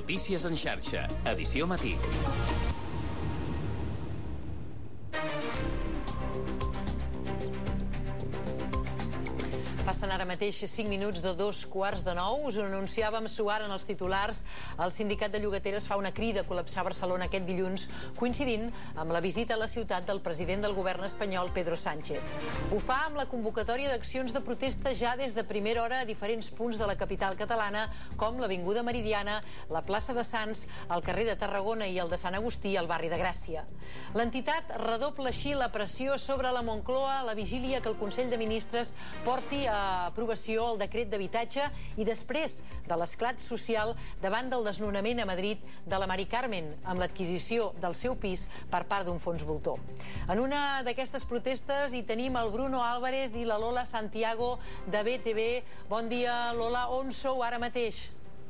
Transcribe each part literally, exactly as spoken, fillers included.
Notícies en xarxa, edició matí. Passen ara mateix cinc minuts de dos quarts de nou. Us ho anunciàvem suar en els titulars. El sindicat de llogateres fa una crida a col·lapsar Barcelona aquest dilluns, coincidint amb la visita a la ciutat del president del govern espanyol, Pedro Sánchez. Ho fa amb la convocatòria d'accions de protesta ja des de primera hora a diferents punts de la capital catalana, com l'Avinguda Meridiana, la plaça de Sants, el carrer de Tarragona i el de Sant Agustí, al barri de Gràcia. L'entitat redobla així la pressió sobre la Moncloa a la vigília que el Consell de Ministres porti a aprovació el decret d'habitatge i després de l'esclat social davant del desnonament a Madrid de la Mari Carmen amb l'adquisició del seu pis per part d'un fons voltor. En una d'aquestes protestes hi tenim el Bruno Álvarez i la Lola Santiago de B T V. Bon dia, Lola. On sou ara mateix?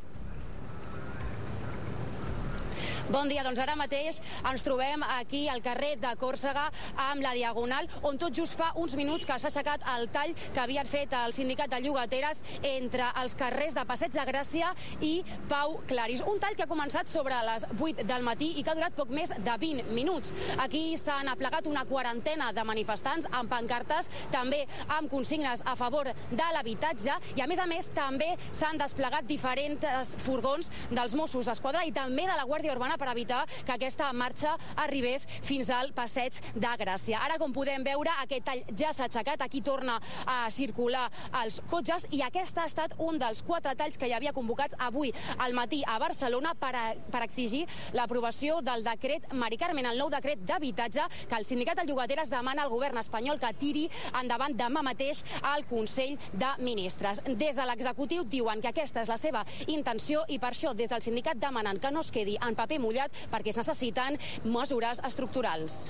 Bon dia, doncs ara mateix ens trobem aquí al carrer de Còrsega amb la Diagonal, on tot just fa uns minuts que s'ha aixecat el tall que havien fet el sindicat de llogateres entre els carrers de Passeig de Gràcia i Pau Claris. Un tall que ha començat sobre les vuit del matí i que ha durat poc més de vint minuts. Aquí s'han aplegat una quarantena de manifestants amb pancartes, també amb consignes a favor de l'habitatge i, a més a més, també s'han desplegat diferents furgons dels Mossos d'Esquadra i també de la Guàrdia Urbana per evitar que aquesta marxa arribés fins al Passeig de Gràcia. Ara, com podem veure, aquest tall ja s'ha aixecat, aquí torna a circular els cotxes i aquest ha estat un dels quatre talls que hi havia convocats avui al matí a Barcelona per, a, per exigir l'aprovació del decret Mari Carmen, el nou decret d'habitatge que el sindicat de llogateres demana al govern espanyol que tiri endavant demà mateix al Consell de Ministres. Des de l'executiu diuen que aquesta és la seva intenció i per això des del sindicat demanen que no es quedi en paper mullat perquè es necessiten mesures estructurals.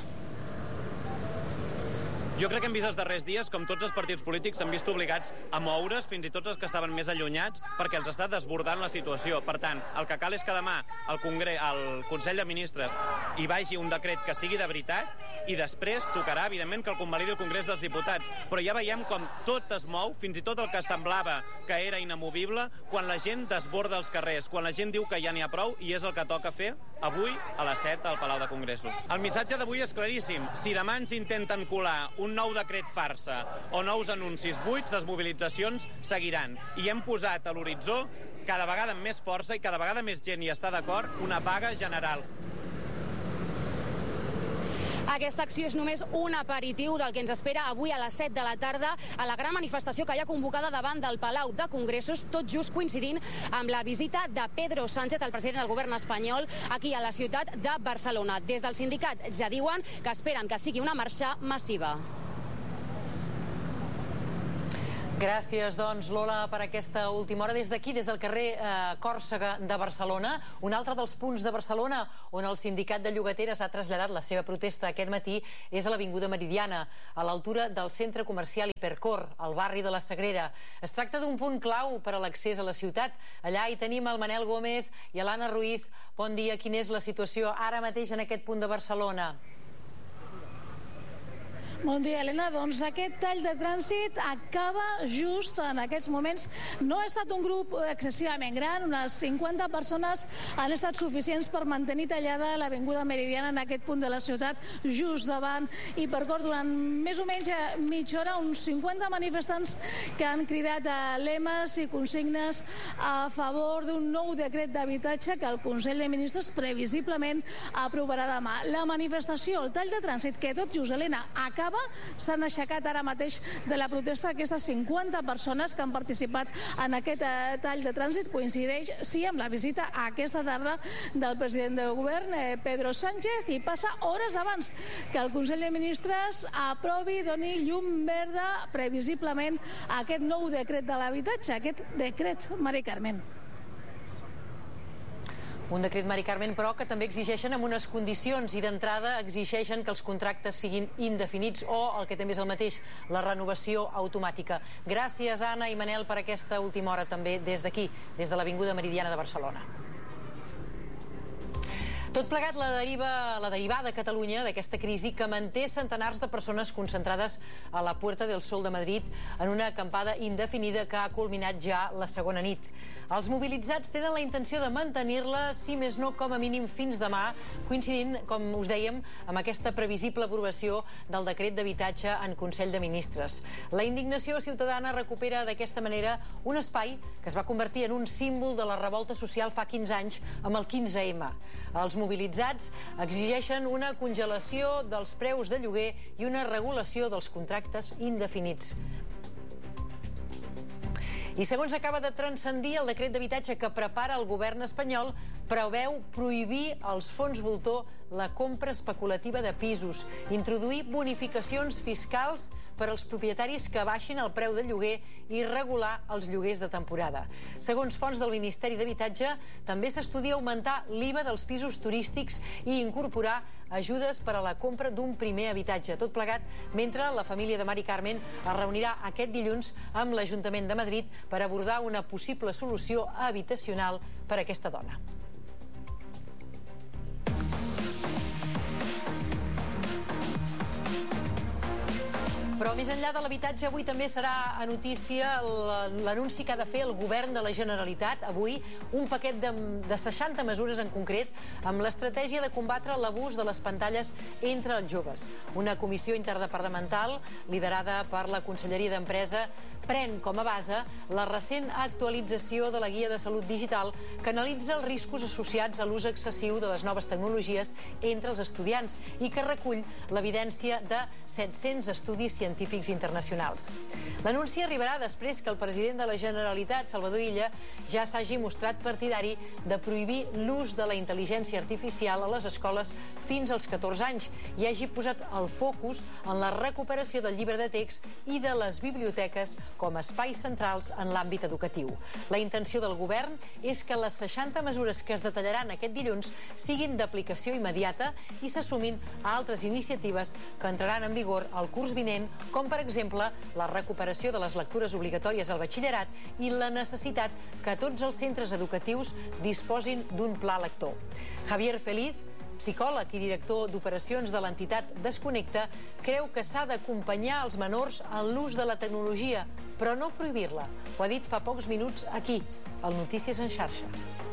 Jo crec que hem vist els darrers dies com tots els partits polítics s'han vist obligats a moure's, fins i tot els que estaven més allunyats, perquè els està desbordant la situació. Per tant, el que cal és que demà el, Congre... el Consell de Ministres hi vagi un decret que sigui de veritat i després tocarà, evidentment, que el convalidi el Congrés dels Diputats. Però ja veiem com tot es mou, fins i tot el que semblava que era inamovible, quan la gent desborda els carrers, quan la gent diu que ja n'hi ha prou i és el que toca fer avui a les set al Palau de Congressos. El missatge d'avui és claríssim. Si demà ens intenten colar un nou decret farsa o nous anuncis buits, les mobilitzacions seguiran. I hem posat a l'horitzó, cada vegada amb més força i cada vegada més gent hi està d'acord, una vaga general. Aquesta acció és només un aperitiu del que ens espera avui a les set de la tarda a la gran manifestació que hi ha convocada davant del Palau de Congressos, tot just coincidint amb la visita de Pedro Sánchez, el president del govern espanyol, aquí a la ciutat de Barcelona. Des del sindicat ja diuen que esperen que sigui una marxa massiva. Gràcies, doncs, Lola, per aquesta última hora. Des d'aquí, des del carrer eh, Còrsega de Barcelona, un altre dels punts de Barcelona on el sindicat de llogateres ha traslladat la seva protesta aquest matí és a l'Avinguda Meridiana, a l'altura del centre comercial Hipercor, al barri de la Sagrera. Es tracta d'un punt clau per a l'accés a la ciutat. Allà hi tenim el Manel Gómez i l'Anna Ruiz. Bon dia, quina és la situació ara mateix en aquest punt de Barcelona? Bon dia, Helena. Doncs aquest tall de trànsit acaba just en aquests moments. No ha estat un grup excessivament gran, unes cinquanta persones han estat suficients per mantenir tallada l'Avinguda Meridiana en aquest punt de la ciutat, just davant Hipercor. Durant més o menys mitja hora, uns cinquanta manifestants que han cridat lemes i consignes a favor d'un nou decret d'habitatge que el Consell de Ministres previsiblement aprovarà demà. La manifestació, el tall de trànsit, que tot just, Helena, acaba, s'han aixecat ara mateix de la protesta aquestes cinquanta persones que han participat en aquest tall de trànsit. Coincideix, sí, amb la visita aquesta tarda del president del govern, eh, Pedro Sánchez, i passa hores abans que el Consell de Ministres aprovi, doni llum verda previsiblement a aquest nou decret de l'habitatge, aquest decret Mari Carmen. Un decret Mari Carmen, però, que també exigeixen amb unes condicions i d'entrada exigeixen que els contractes siguin indefinits o, el que també és el mateix, la renovació automàtica. Gràcies, Anna i Manel, per aquesta última hora també des d'aquí, des de l'Avinguda Meridiana de Barcelona. Tot plegat la deriva, la derivada a Catalunya d'aquesta crisi que manté centenars de persones concentrades a la Puerta del Sol de Madrid en una acampada indefinida que ha culminat ja la segona nit. Els mobilitzats tenen la intenció de mantenir-la, si més no, com a mínim fins demà, coincidint, com us dèiem, amb aquesta previsible aprovació del decret d'habitatge en Consell de Ministres. La indignació ciutadana recupera d'aquesta manera un espai que es va convertir en un símbol de la revolta social fa quinze anys amb el quinze ema. Els mobilitzats exigeixen una congelació dels preus de lloguer i una regulació dels contractes indefinits. I segons acaba de transcendir, el decret d'habitatge que prepara el govern espanyol preveu prohibir als fons voltor la compra especulativa de pisos, introduir bonificacions fiscals per als propietaris que baixin el preu de lloguer i regular els lloguers de temporada. Segons fonts del Ministeri d'Habitatge, també s'estudia augmentar l'I V A dels pisos turístics i incorporar ajudes per a la compra d'un primer habitatge. Tot plegat mentre la família de Mari Carmen es reunirà aquest dilluns amb l'Ajuntament de Madrid per abordar una possible solució habitacional per a aquesta dona. Però més enllà de l'habitatge, avui també serà a notícia l'anunci que ha de fer el govern de la Generalitat. Avui, un paquet de, de seixanta mesures en concret amb l'estratègia de combatre l'abús de les pantalles entre els joves. Una comissió interdepartamental liderada per la Conselleria d'Empresa pren com a base la recent actualització de la Guia de Salut Digital que analitza els riscos associats a l'ús excessiu de les noves tecnologies entre els estudiants i que recull l'evidència de set-cents estudis científics internacionals. L'anunci arribarà després que el president de la Generalitat, Salvador Illa, ja s'hagi mostrat partidari de prohibir l'ús de la intel·ligència artificial a les escoles fins als catorze anys i hagi posat el focus en la recuperació del llibre de text i de les biblioteques com a espais centrals en l'àmbit educatiu. La intenció del govern és que les seixanta mesures que es detallaran aquest dilluns siguin d'aplicació immediata i s'assumin a altres iniciatives que entraran en vigor al curs vinent, com per exemple la recuperació de les lectures obligatòries al batxillerat i la necessitat que tots els centres educatius disposin d'un pla lector. Javier Feliz, psicòleg i director d'operacions de l'entitat Desconnecta, creu que s'ha d'acompanyar els menors en l'ús de la tecnologia, però no prohibir-la. Ho ha dit fa pocs minuts aquí, al Notícies en xarxa.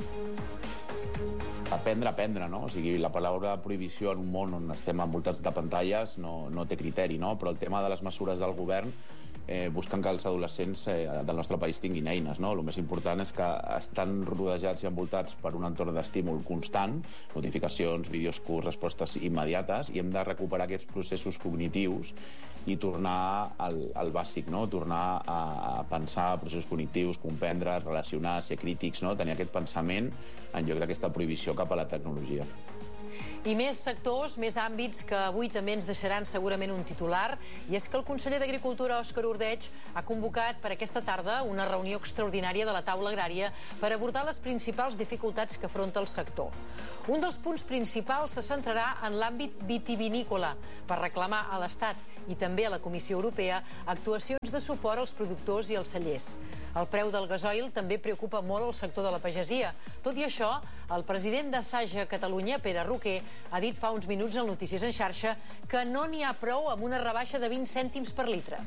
Aprendre, aprendre, no? O sigui, la paraula prohibició en un món on estem envoltats de pantalles no, no té criteri, no? Però el tema de les mesures del govern eh, busquen que els adolescents eh, del nostre país tinguin eines, no? El més important és que estan rodejats i envoltats per un entorn d'estímul constant, notificacions, vídeos curts, respostes immediates, i hem de recuperar aquests processos cognitius i tornar al, al bàsic, no? Tornar a, a pensar processos cognitius, comprendre, relacionar, ser crítics, no? Tenir aquest pensament en lloc d'aquesta prohibició cap a la tecnologia. I més sectors, més àmbits que avui també ens deixaran segurament un titular, i és que el conseller d'Agricultura, Òscar Ordeig, ha convocat per aquesta tarda una reunió extraordinària de la taula agrària per abordar les principals dificultats que afronta el sector. Un dels punts principals se centrarà en l'àmbit vitivinícola, per reclamar a l'Estat i també a la Comissió Europea actuacions de suport als productors i als cellers. El preu del gasoil també preocupa molt el sector de la pagesia. Tot i això, el president de Saja Catalunya, Pere Roquer, ha dit fa uns minuts al Notícies en xarxa que no n'hi ha prou amb una rebaixa de vint cèntims per litre.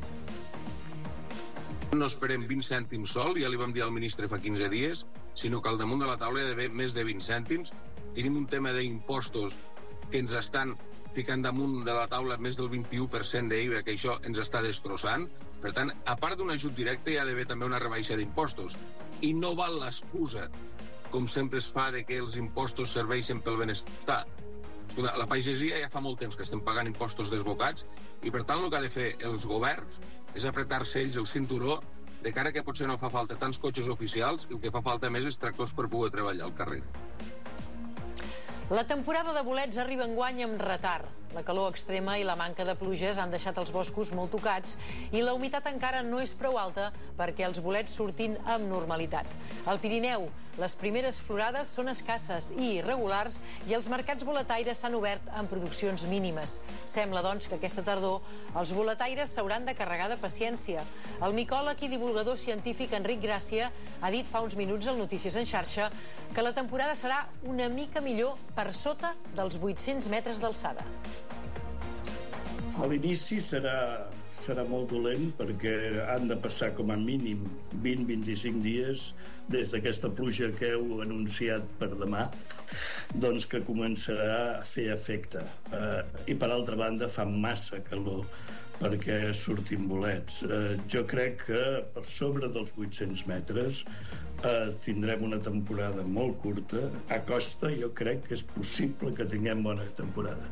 No esperem vint cèntims sol, ja li vam dir al ministre fa quinze dies, sinó que al damunt de la taula hi ha d'haver més de vint cèntims. Tenim un tema d'impostos que ens estan ficant damunt de la taula més del vint-i-u per cent d'I V A, que això ens està destrossant. Per tant, a part d'un ajut directe, hi ha d'haver també una rebaixa d'impostos. I no val l'excusa, com sempre es fa, de que els impostos serveixen pel benestar. La pagesia ja fa molt temps que estem pagant impostos desbocats i, per tant, el que ha de fer els governs és apretar-se ells el cinturó de cara que potser no fa falta tants cotxes oficials i el que fa falta més és tractors per poder treballar al carrer. La temporada de bolets arriba enguany amb retard. La calor extrema i la manca de pluges han deixat els boscos molt tocats i la humitat encara no és prou alta perquè els bolets surtin amb normalitat. Al Pirineu, les primeres florades són escasses i irregulars i els mercats boletaires s'han obert amb produccions mínimes. Sembla, doncs, que aquesta tardor els boletaires s'hauran de carregar de paciència. El micòleg i divulgador científic Enric Gràcia ha dit fa uns minuts al Notícies en xarxa que la temporada serà una mica millor per sota dels vuit-cents metres d'alçada. A l'inici serà, serà molt dolent perquè han de passar com a mínim vint a vint-i-cinc dies des d'aquesta pluja que heu anunciat per demà, doncs que començarà a fer efecte. Eh, I per altra banda fa massa calor perquè surtin bolets. Eh, jo crec que per sobre dels vuit-cents metres eh, tindrem una temporada molt curta. A costa jo crec que és possible que tinguem bona temporada.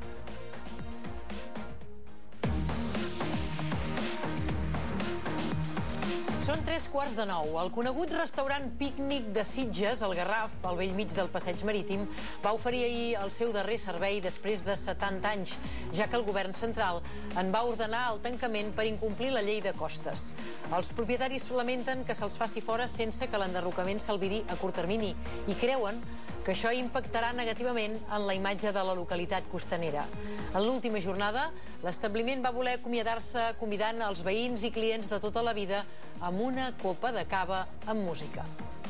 Són tres quarts de nou. El conegut restaurant Pícnic de Sitges, al Garraf, al bell mig del passeig marítim, va oferir ahir el seu darrer servei després de setanta anys, ja que el govern central en va ordenar el tancament per incomplir la llei de costes. Els propietaris lamenten que se'ls faci fora sense que l'enderrocament s'albiri a curt termini i creuen que això impactarà negativament en la imatge de la localitat costanera. En l'última jornada, l'establiment va voler acomiadar-se convidant els veïns i clients de tota la vida amb una copa de cava amb música.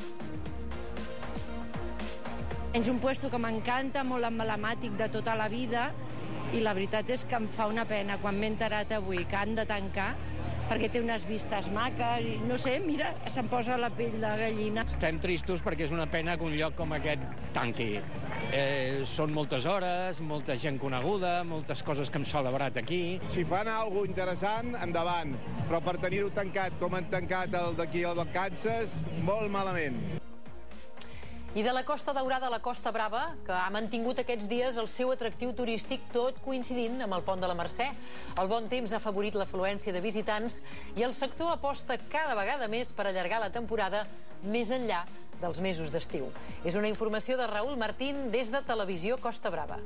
És un puesto que m'encanta, molt emblemàtic de tota la vida, i la veritat és que em fa una pena quan m'he enterat avui que han de tancar, perquè té unes vistes maques i no sé, mira, se'm posa la pell de gallina. Estem tristos perquè és una pena que un lloc com aquest tanqui. Eh, són moltes hores, molta gent coneguda, moltes coses que hem celebrat aquí. Si fan alguna cosa interessant, endavant. Però per tenir-ho tancat com han tancat el d'aquí al Kansas, molt malament. I de la Costa Daurada a la Costa Brava, que ha mantingut aquests dies el seu atractiu turístic, tot coincidint amb el pont de la Mercè. El bon temps ha afavorit l'afluència de visitants i el sector aposta cada vegada més per allargar la temporada més enllà dels mesos d'estiu. És una informació de Raül Martín des de Televisió Costa Brava.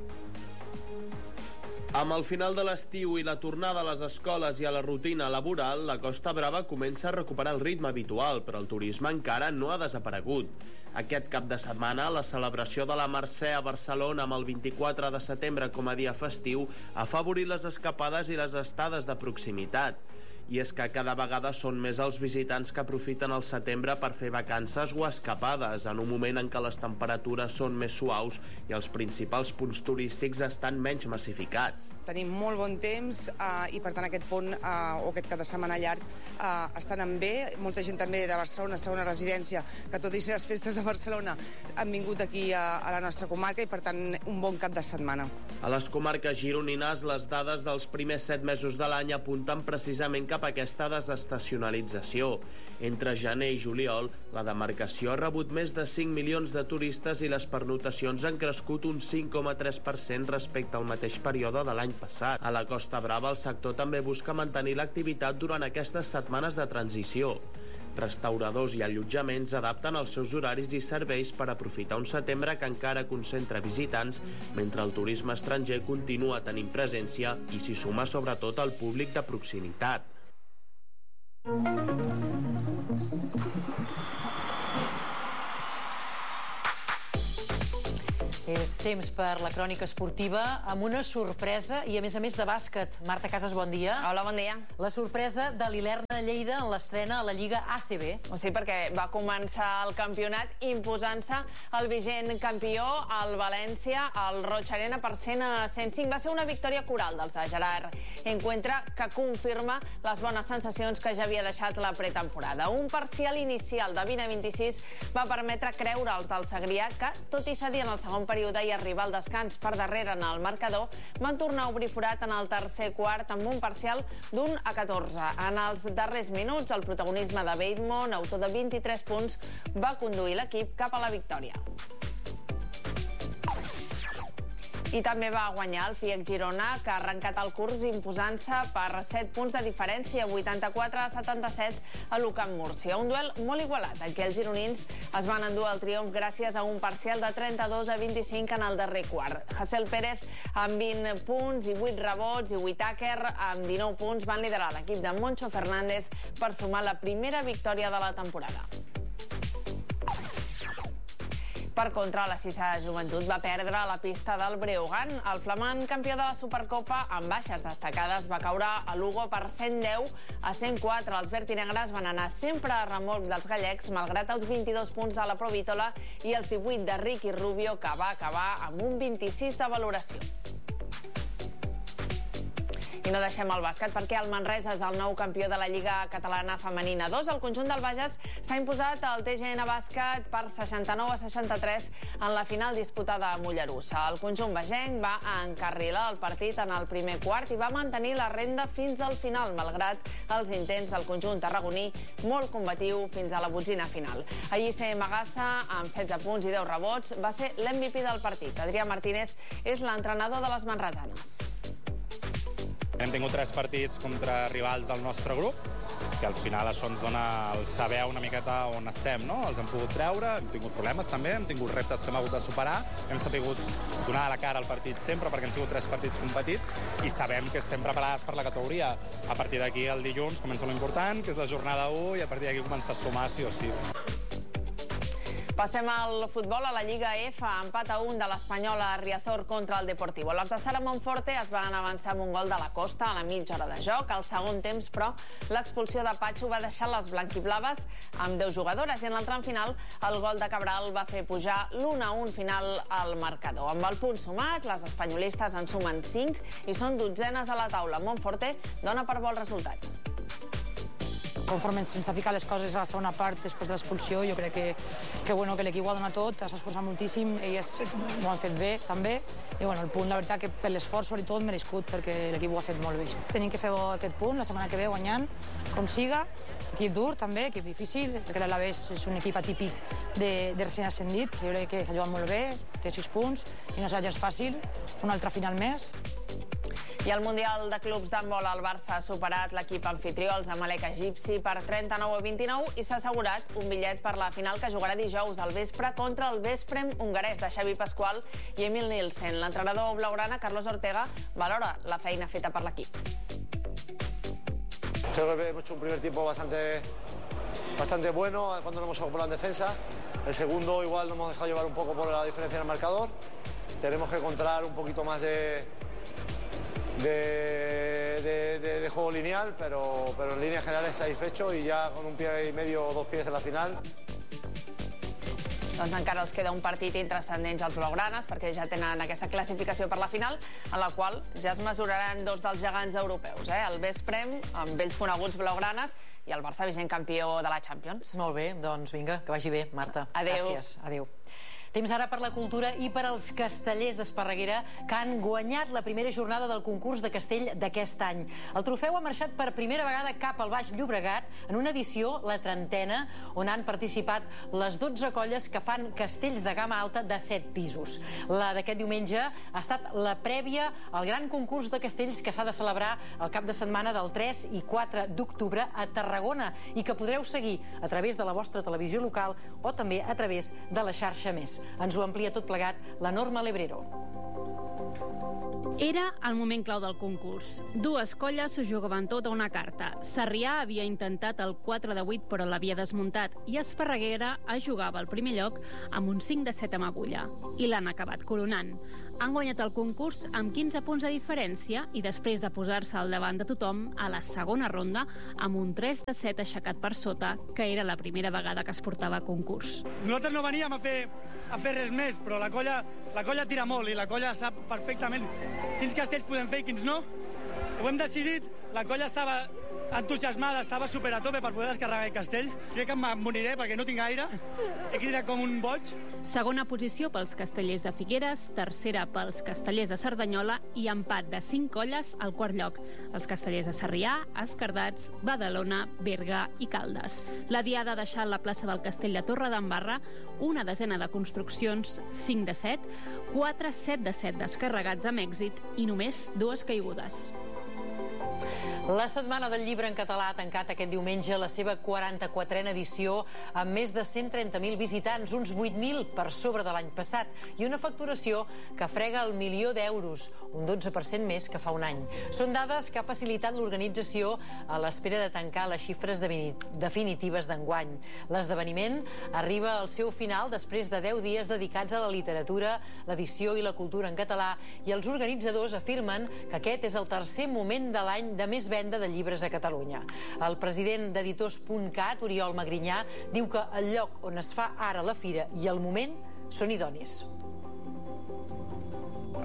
Amb el final de l'estiu i la tornada a les escoles i a la rutina laboral, la Costa Brava comença a recuperar el ritme habitual, però el turisme encara no ha desaparegut. Aquest cap de setmana, la celebració de la Mercè a Barcelona amb el vint-i-quatre de setembre com a dia festiu ha afavorit les escapades i les estades de proximitat. I és que cada vegada són més els visitants que aprofiten el setembre per fer vacances o escapades, en un moment en què les temperatures són més suaus i els principals punts turístics estan menys massificats. Tenim molt bon temps eh, i per tant aquest pont eh, o aquest cap de setmana llarg eh, estan en bé. Molta gent també de Barcelona, segona residència, que tot i ser les festes de Barcelona han vingut aquí a, a la nostra comarca i per tant un bon cap de setmana. A les comarques gironines, les dades dels primers set mesos de l'any apunten precisament que cap a aquesta desestacionalització. Entre gener i juliol, la demarcació ha rebut més de cinc milions de turistes i les pernotacions han crescut un cinc coma tres per cent respecte al mateix període de l'any passat. A la Costa Brava, el sector també busca mantenir l'activitat durant aquestes setmanes de transició. Restauradors i allotjaments adapten els seus horaris i serveis per aprofitar un setembre que encara concentra visitants, mentre el turisme estranger continua tenint presència i s'hi suma sobretot el públic de proximitat. És temps per la crònica esportiva amb una sorpresa i a més a més de bàsquet. Marta Casas, bon dia. Hola, bon dia. La sorpresa de l'Ilerna Lleida en l'estrena a la Lliga A C B. Sí, perquè va començar el campionat imposant-se el vigent campió, el València, al Roig Arena per cent a cent cinc. Va ser una victòria coral dels de Gerard Encuentra que confirma les bones sensacions que ja havia deixat la pretemporada. Un parcial inicial de vint a vint-i-sis va permetre creure als del Segrià que, tot i cedir en el segon període i arribar al descans per darrere en el marcador, van tornar a obrir forat en el tercer quart amb un parcial d'un a catorze. En els darrers minuts, el protagonisme de Bateman, autor de vint-i-tres punts, va conduir l'equip cap a la victòria. I també va guanyar el Fiec Girona, que ha arrencat el curs imposant-se per set punts de diferència, vuitanta-quatre a setanta-set a l'Ucamp Múrcia. Un duel molt igualat, en què els gironins es van endur el triomf gràcies a un parcial de trenta-dos a vint-i-cinc en el darrer quart. Hasél Pérez, amb vint punts i vuit rebots, i Whittaker, amb dinou punts, van liderar l'equip de Moncho Fernández per sumar la primera victòria de la temporada. Per contra, la Cisa de Joventut va perdre la pista del Breogán. El flamant campió de la Supercopa, amb baixes destacades, va caure a Lugo per cent deu a cent quatre. Els vertinegres van anar sempre a remolc dels gallecs, malgrat els vint-i-dos punts de la Provítola i els divuit de Ricky Rubio, que va acabar amb un vint-i-sis de valoració. I no deixem el bàsquet perquè el Manresa és el nou campió de la Lliga Catalana Femenina dos. El conjunt del Bages s'ha imposat al T G N Bàsquet per seixanta-nou a seixanta-tres en la final disputada a Mollerussa. El conjunt bagenc va encarrilar el partit en el primer quart i va mantenir la renda fins al final, malgrat els intents del conjunt tarragoní, molt combatiu fins a la botzina final. Ahir C. Magassa, amb setze punts i deu rebots, va ser l'M V P del partit. Adrià Martínez és l'entrenador de les manresanes. Hem tingut tres partits contra rivals del nostre grup, que al final això ens dona el saber una miqueta on estem, no? Els hem pogut treure, hem tingut problemes també, hem tingut reptes que hem hagut de superar, hem sabut donar la cara al partit sempre perquè han sigut tres partits competits i sabem que estem preparades per la categoria. A partir d'aquí el dilluns comença l'important, que és la jornada u, i a partir d'aquí comença a sumar sí o sí. Passem al futbol, a la Lliga F, empat a un de l'Espanyola Riazor contra el Deportivo. Els de Sara Monforte es van avançar amb un gol de la Costa a la mitja hora de joc. Al segon temps, però, l'expulsió de Patxo va deixar les blanquiblaves amb deu jugadores i en el tram final el gol de Cabral va fer pujar l'u a un final al marcador. Amb el punt sumat, les espanyolistes en sumen cinc i són dotzenes a la taula. Monforte dona per bo el resultat. Conforme sense ficar les coses a la segona part després de l'expulsió, jo crec que, que, bueno, que l'equip ho ha donat tot, s'ha esforçat moltíssim, elles ho han fet bé també, i bueno, el punt, la veritat, que per l'esforç sobretot merescut, perquè l'equip ho ha fet molt bé. Tenim que fer aquest punt la setmana que ve guanyant, com siga, equip dur també, equip difícil, perquè l'Alavés és un equip atípic de, de recent ascendit, jo crec que s'ha jugat molt bé, té sis punts, i no serà gens fàcil, una altra final més. I al Mundial de Clubs d'handbol, el Barça ha superat l'equip anfitrió, el Zamalek egipci, per trenta-nou a vint-i-nou i s'ha assegurat un bitllet per la final que jugarà dijous al vespre contra el Vesprem hongarès de Xavi Pascual i Emil Nielsen. L'entrenador blaugrana, Carlos Ortega, valora la feina feta per l'equip. Creo que hemos hecho un primer tiempo bastante, bastante bueno cuando nos hemos jugado por la defensa. El segundo igual nos hemos dejado llevar un poco por la diferencia en el marcador. Tenemos que encontrar un poquito más de... De, de, de, de juego lineal, pero, pero en líneas generales satisfecho y ya con un pie y medio o dos pies en la final. Doncs encara els queda un partit intranscendent als blaugranes perquè ja tenen aquesta classificació per la final en la qual ja es mesuraran dos dels gegants europeus, eh? El Vesprem, amb ells coneguts blaugranes, i el Barça vigent campió de la Champions. Molt bé, doncs vinga, que vagi bé, Marta. Adéu. Gràcies, adéu. Temps ara per la cultura i per als castellers d'Esparreguera que han guanyat la primera jornada del concurs de castell d'aquest any. El trofeu ha marxat per primera vegada cap al Baix Llobregat en una edició, la trentena, on han participat les dotze colles que fan castells de gamma alta de set pisos. La d'aquest diumenge ha estat la prèvia al gran concurs de castells que s'ha de celebrar el cap de setmana del tres i quatre d'octubre a Tarragona i que podreu seguir a través de la vostra televisió local o també a través de la xarxa Més. Ens ho amplia tot plegat la Norma Lebrero. Era el moment clau del concurs. Dues colles s'ho jugaven tot a una carta. Sarrià havia intentat el quatre de vuit però l'havia desmuntat i Esparreguera es jugava al primer lloc amb un cinc de set amb agulla. I l'han acabat coronant. Han guanyat el concurs amb quinze punts de diferència i després de posar-se al davant de tothom a la segona ronda amb un tres de set aixecat per sota, que era la primera vegada que es portava a concurs. Nosaltres no veníem a fer, a fer res més, però la colla, la colla tira molt i la colla sap perfectament quins castells podem fer i quins no. Ho hem decidit, la colla estava entusiasmada, estava super a tope per poder descarregar el castell. Crec que em moriré perquè no tinc gaire. He cridat com un boig. Segona posició pels castellers de Figueres, tercera pels castellers de Cerdanyola i empat de cinc colles al quart lloc. Els castellers de Sarrià, Escardats, Badalona, Berga i Caldes. La diada ha deixat la plaça del Castell de Torredembarra una desena de construccions, cinc de set, quatre set de set descarregats amb èxit i només dues caigudes. La Setmana del Llibre en Català ha tancat aquest diumenge la seva quaranta-quatrena edició amb més de cent trenta mil visitants, uns vuit mil per sobre de l'any passat, i una facturació que frega el milió d'euros, un dotze per cent més que fa un any. Són dades que ha facilitat l'organització a l'espera de tancar les xifres definitives d'enguany. L'esdeveniment arriba al seu final després de deu dies dedicats a la literatura, l'edició i la cultura en català, i els organitzadors afirmen que aquest és el tercer moment de l'any de més venda de llibres a Catalunya. El president d'Editors punt cat, Oriol Magrinyà, diu que el lloc on es fa ara la fira i el moment són idonis.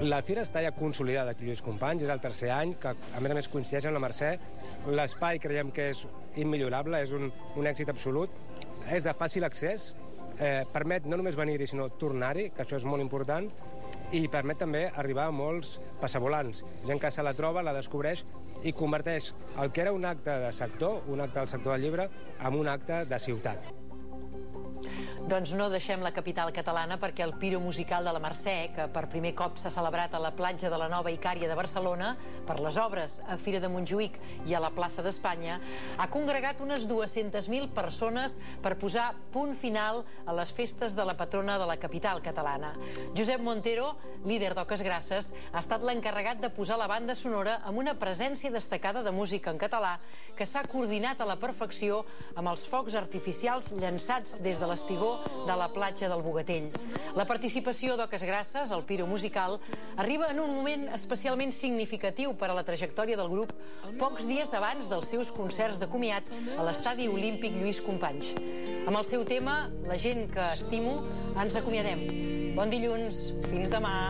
La fira està ja consolidada aquí, Lluís Companys, és el tercer any, que a més a més coincideix amb la Mercè. L'espai creiem que és immillorable, és un, un èxit absolut, és de fàcil accés, eh, permet no només venir-hi, sinó tornar-hi, que això és molt important, i permet també arribar a molts passavolants, gent que se la troba, la descobreix i converteix el que era un acte de sector, un acte del sector del llibre, en un acte de ciutat. Doncs no deixem la capital catalana perquè el Piro Musical de la Mercè, que per primer cop s'ha celebrat a la platja de la Nova Icària de Barcelona, per les obres a Fira de Montjuïc i a la plaça d'Espanya, ha congregat unes dues-centes mil persones per posar punt final a les festes de la patrona de la capital catalana. Josep Montero, líder d'Oques Grasses, ha estat l'encarregat de posar la banda sonora amb una presència destacada de música en català que s'ha coordinat a la perfecció amb els focs artificials llançats des de l'espigó de la platja del Bogatell. La participació d'Oques Grasses al Piro Musical arriba en un moment especialment significatiu per a la trajectòria del grup, pocs dies abans dels seus concerts de comiat a l'Estadi Olímpic Lluís Companys. Amb el seu tema, La gent que estimo, ens acomiadem. Bon dilluns, fins demà.